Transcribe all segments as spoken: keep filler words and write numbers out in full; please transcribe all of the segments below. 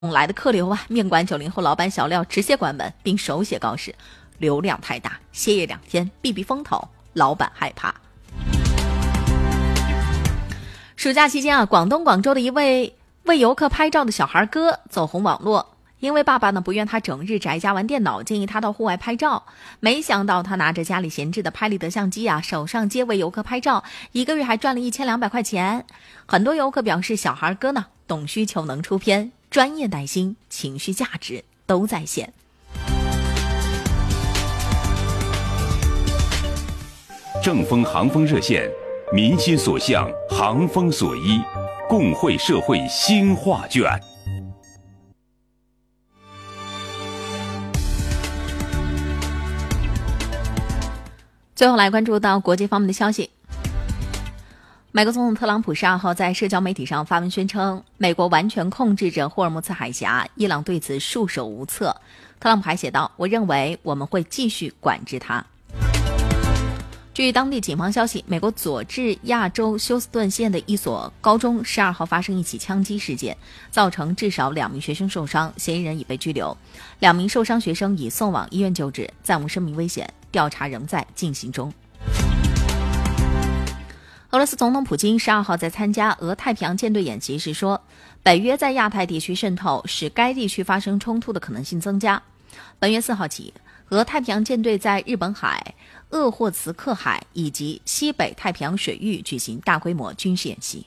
来的客流啊，面馆九零后老板小廖直接关门，并手写告示：流量太大，歇业两天，避避风头，老板害怕。暑假期间啊，广东广州的一位为游客拍照的小孩哥走红网络，因为爸爸呢不愿他整日宅家玩电脑，建议他到户外拍照。没想到他拿着家里闲置的拍立得相机啊，手上接为游客拍照，一个月还赚了一千两百块钱。很多游客表示，小孩哥呢懂需求，能出片，专业耐心，情绪价值都在线。 正风航风热线，民心所向，航风所依，共绘社会新画卷。 最后来关注到国际方面的消息。美国总统特朗普十二号在社交媒体上发文宣称，美国完全控制着霍尔木兹海峡，伊朗对此束手无策。特朗普还写道：我认为我们会继续管制它。据当地警方消息，美国佐治亚州休斯顿县的一所高中十二号发生一起枪击事件，造成至少两名学生受伤，嫌疑人已被拘留，两名受伤学生已送往医院救治，暂无生命危险，调查仍在进行中。俄罗斯总统普京十二号在参加俄太平洋舰队演习时说，北约在亚太地区渗透使该地区发生冲突的可能性增加。本月四号起，俄太平洋舰队在日本海、鄂霍茨克海以及西北太平洋水域举行大规模军事演习。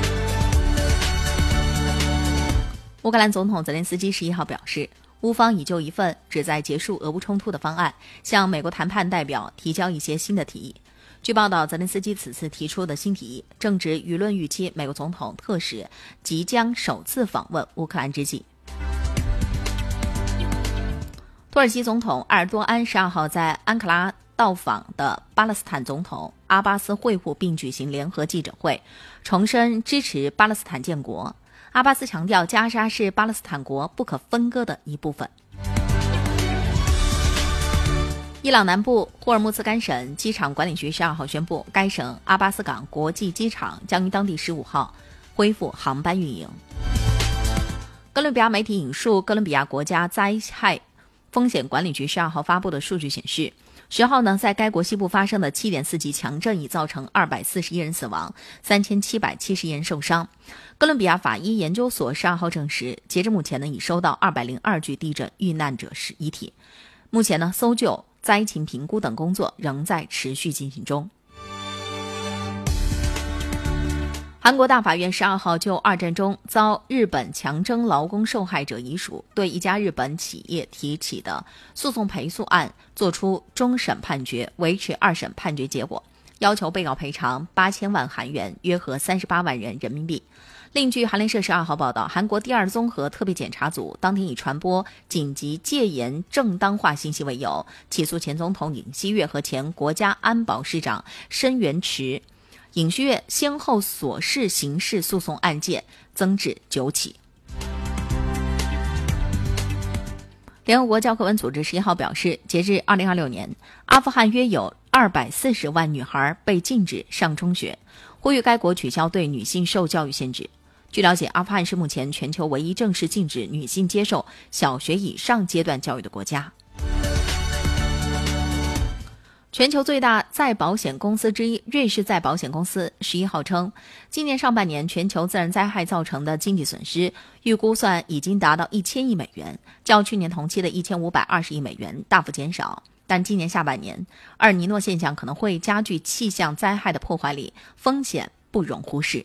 乌克兰总统泽连斯基十一号表示，乌方已就一份旨在结束俄乌冲突的方案向美国谈判代表提交一些新的提议。据报道，泽连斯基此次提出的新提议正值舆论预期美国总统特使即将首次访问乌克兰之际。土耳其总统埃尔多安十二号在安卡拉到访的巴勒斯坦总统阿巴斯会晤并举行联合记者会，重申支持巴勒斯坦建国。阿巴斯强调，加沙是巴勒斯坦国不可分割的一部分。伊朗南部霍尔木兹干省机场管理局十二号宣布，该省阿巴斯港国际机场将于当地十五号恢复航班运营。哥伦比亚媒体引述哥伦比亚国家灾害风险管理局十二号发布的数据显示，十号呢，在该国西部发生的 七点四 级强震已造成二百四十一人死亡，三千七百七十一人受伤。哥伦比亚法医研究所十二号证实，截至目前呢，已收到二百零二具地震遇难者遗体。目前呢，搜救、灾情评估等工作仍在持续进行中。韩国大法院十二号就二战中遭日本强征劳工受害者遗属对一家日本企业提起的诉讼赔诉案作出终审判决，维持二审判决结果，要求被告赔偿八千万韩元，约合三十八万元人民币。另据韩联社十二号报道，韩国第二综合特别检察组当天以传播紧急戒严正当化信息为由，起诉前总统尹锡悦和前国家安保市长申元池。尹锡悦先后所示刑事诉讼案件增至九起。联合国教科文组织十一号表示，截至二零二六年，阿富汗约有二百四十万女孩被禁止上中学，呼吁该国取消对女性受教育限制。据了解，阿富汗是目前全球唯一正式禁止女性接受小学以上阶段教育的国家。全球最大再保险公司之一瑞士再保险公司十一号称，今年上半年全球自然灾害造成的经济损失预估算已经达到一千亿美元，较去年同期的一千五百二十亿美元大幅减少。但今年下半年，厄尔尼诺现象可能会加剧气象灾害的破坏力，风险不容忽视。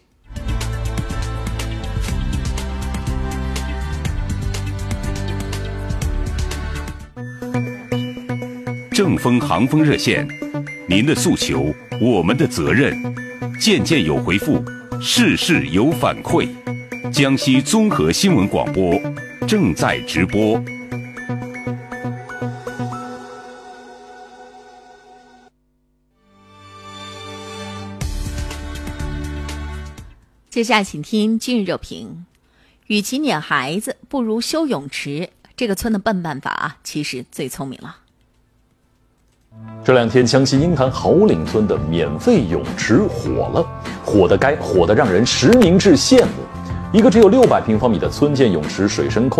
正风航风热线，您的诉求，我们的责任。件件有回复，事事有反馈。江西综合新闻广播正在直播。 接下来请听今日热评：与其撵孩子，不如修泳池。这个村的笨办法啊，其实最聪明了。 这两天，江西鹰潭好岭村的免费泳池火了，火得该火得让人实名制羡慕。 一个只有六百平方米的村建泳池水深控